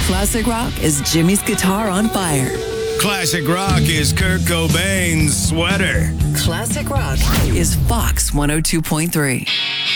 Classic rock is Jimmy's guitar on fire. Classic rock is Kurt Cobain's sweater. Classic rock is Fox 102.3.